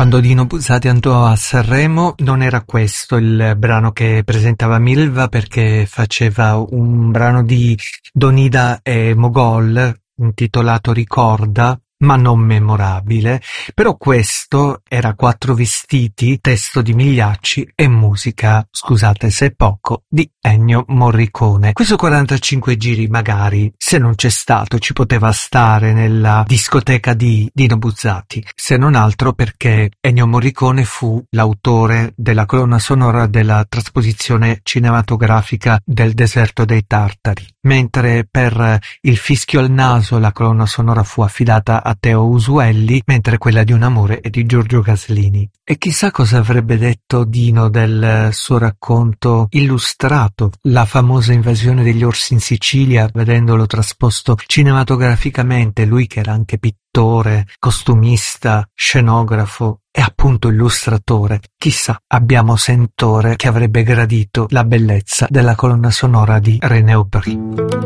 Quando Dino Buzzati andò a Sanremo non era questo il brano che presentava Milva, perché faceva un brano di Donida e Mogol intitolato Ricorda, ma non memorabile. Però questo era Quattro vestiti, testo di Migliacci e musica, scusate se è poco, di Ennio Morricone. Questo 45 giri magari, se non c'è stato, ci poteva stare nella discoteca di Dino Buzzati, se non altro perché Ennio Morricone fu l'autore della colonna sonora della trasposizione cinematografica del Deserto dei Tartari, mentre per Il fischio al naso la colonna sonora fu affidata a Teo Usuelli, mentre quella di Un amore è di Giorgio Gaslini. E chissà cosa avrebbe detto Dino del suo racconto illustrato, La famosa invasione degli orsi in Sicilia, vedendolo trasposto cinematograficamente, lui che era anche pittore, costumista, scenografo e appunto illustratore. Chissà, abbiamo sentore che avrebbe gradito la bellezza della colonna sonora di René Aubry.